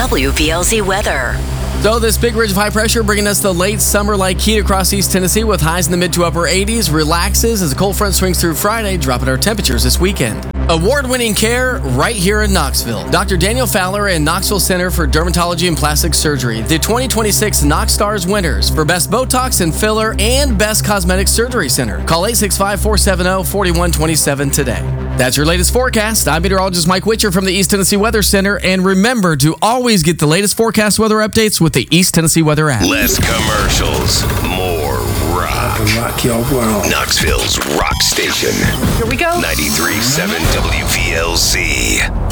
WVLZ weather. So this big ridge of high pressure bringing us the late summer-like heat across East Tennessee with highs in the mid to upper 80s, relaxes as a cold front swings through Friday, dropping our temperatures this weekend. Award-winning care right here in Knoxville. Dr. Daniel Fowler and Knoxville Center for Dermatology and Plastic Surgery, the 2026 Knox Stars winners for Best Botox and Filler and Best Cosmetic Surgery Center. Call 865-470-4127 today. That's your latest forecast. I'm meteorologist Mike Witcher from the East Tennessee Weather Center. And remember to always get the latest forecast weather updates with the East Tennessee Weather app. Less commercials, more rock. Rock your world. Knoxville's rock station. Here we go. 93.7 WVLZ.